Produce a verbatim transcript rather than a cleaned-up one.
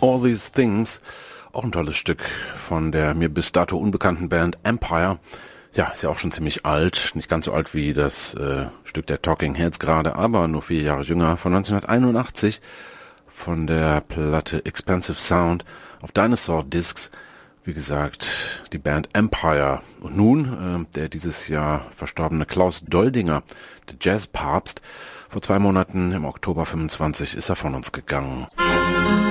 All These Things, auch ein tolles Stück von der mir bis dato unbekannten Band Empire. Ja, ist ja auch schon ziemlich alt, nicht ganz so alt wie das äh, Stück der Talking Heads gerade, aber nur vier Jahre jünger, von neunzehnhunderteinundachtzig, von der Platte Expensive Sound auf Dinosaur Discs. Wie gesagt, die Band Empire. Und nun, äh, der dieses Jahr verstorbene Klaus Doldinger, der Jazzpapst, vor zwei Monaten im Oktober fünfundzwanzig ist er von uns gegangen.